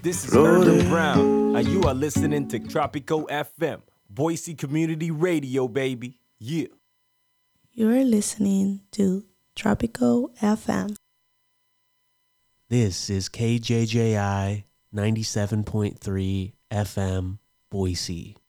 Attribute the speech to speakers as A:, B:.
A: This is Urban Brown, and you are listening to Tropico FM, Boise Community Radio, baby. Yeah.
B: You're listening to Tropico FM.
C: This is KJJI 97.3 FM, Boise.